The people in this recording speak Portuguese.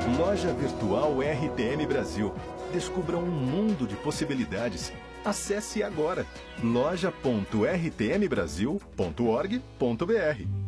Loja Virtual RTM Brasil. Descubra um mundo de possibilidades. Acesse agora loja.rtmbrasil.org.br.